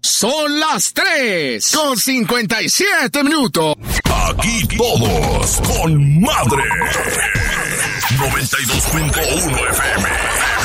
Son las 3:57. Aquí todos con madre. 92.1 FM.